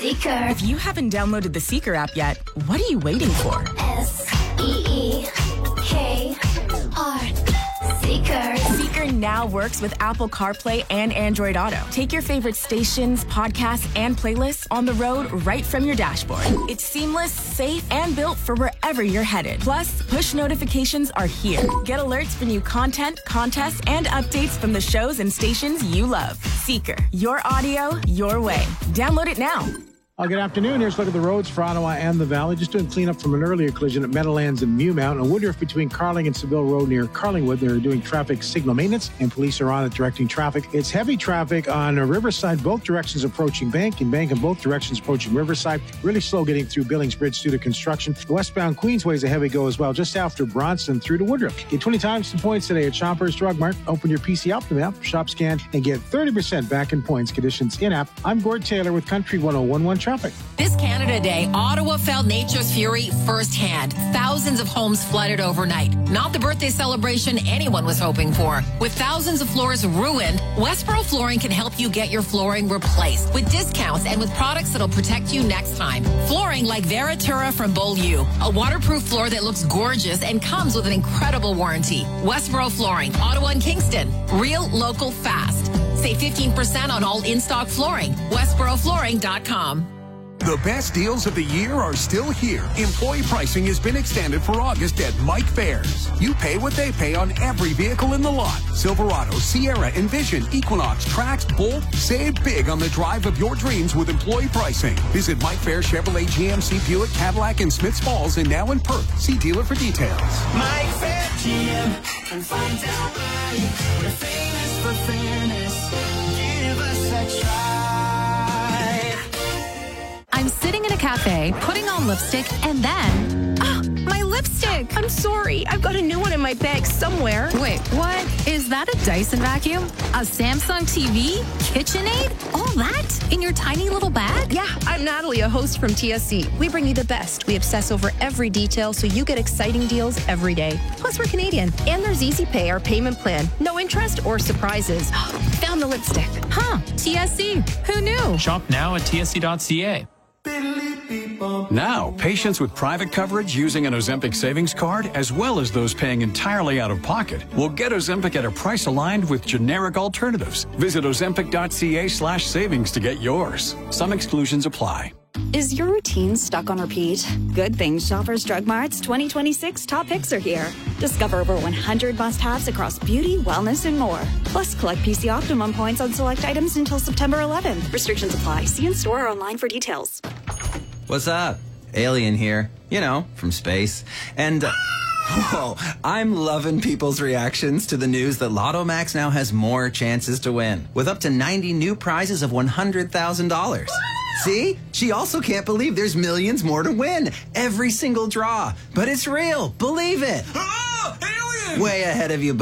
Seeker. If you haven't downloaded the Seeker app yet, what are you waiting for? S-E-E-K-R. Seeker. Seeker now works with Apple CarPlay and Android Auto. Take your favorite stations, podcasts, and playlists on the road right from your dashboard. It's seamless, safe, and built for wherever you're headed. Plus, push notifications are here. Get alerts for new content, contests, and updates from the shows and stations you love. Seeker. Your audio, your way. Download it now. Good afternoon. Here's a look at the roads for Ottawa and the Valley. Just doing cleanup from an earlier collision at Meadowlands and Mewmount. On Woodruff between Carling and Seville Road near Carlingwood. They're doing traffic signal maintenance, and police are on it directing traffic. It's heavy traffic on Riverside, both directions approaching Bank, and Bank in both directions approaching Riverside. Really slow getting through Billings Bridge due to construction. The westbound Queensway is a heavy go as well, just after Bronson through to Woodruff. Get 20 times the points today at Shoppers Drug Mart. Open your PC Optima app, shop scan, and get 30% back in points. Conditions in-app. I'm Gord Taylor with Country 1011 Traffic. This Canada Day, Ottawa felt nature's fury firsthand. Thousands of homes flooded overnight. Not the birthday celebration anyone was hoping for. With thousands of floors ruined, Westboro Flooring can help you get your flooring replaced with discounts and with products that'll protect you next time. Flooring like Veratura from Beaulieu, a waterproof floor that looks gorgeous and comes with an incredible warranty. Westboro Flooring, Ottawa and Kingston. Real, local, fast. Save 15% on all in-stock flooring. WestboroFlooring.com. The best deals of the year are still here. Employee pricing has been extended for August at Mike Fairs. You pay what they pay on every vehicle in the lot. Silverado, Sierra, Envision, Equinox, Trax, Bolt. Save big on the drive of your dreams with employee pricing. Visit Mike Fairs Chevrolet, GMC, Buick, Cadillac, and Smiths Falls, and now in Perth. See dealer for details. Mike Fair GM and find out why we're famous for fairness. Give us a try. I'm sitting in a cafe, putting on lipstick, and then... my lipstick! I'm sorry. I've got a new one in my bag somewhere. Wait, what? Is that a Dyson vacuum? A Samsung TV? KitchenAid? All that in your tiny little bag? Yeah, I'm Natalie, a host from TSC. We bring you the best. We obsess over every detail so you get exciting deals every day. Plus, we're Canadian. And there's Easy Pay, our payment plan. No interest or surprises. Found the lipstick. Huh, TSC. Who knew? Shop now at tsc.ca. Now, patients with private coverage using an Ozempic savings card, as well as those paying entirely out of pocket, will get Ozempic at a price aligned with generic alternatives. Visit ozempic.ca/savings to get yours. Some exclusions apply. Is your routine stuck on repeat? Good thing Shoppers Drug Mart's 2026 top picks are here. Discover over 100 must-haves across beauty, wellness, and more. Plus, collect PC Optimum points on select items until September 11th. Restrictions apply. See in store or online for details. What's up? Alien here. You know, from space. And, whoa, I'm loving people's reactions to the news that Lotto Max now has more chances to win, with up to 90 new prizes of $100,000. See? She also can't believe there's millions more to win. Every single draw. But it's real. Believe it. Ah, alien! Way ahead of you,